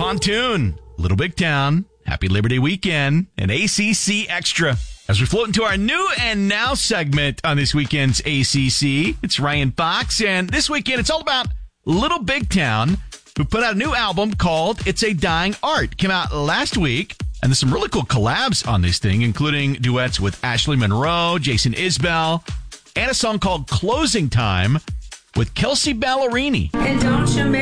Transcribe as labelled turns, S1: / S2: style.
S1: Pontoon, Little Big Town, Happy Labor Day weekend, and ACC Extra. As we float into our new and now segment on this weekend's ACC, it's Ryan Fox, and this weekend it's all about Little Big Town, who put out a new album called It's a Dying Art. Came out last week, and there's some really cool collabs on this thing, including duets with Ashley Monroe, Jason Isbell, and a song called Closing Time with Kelsey Ballerini.
S2: And don't you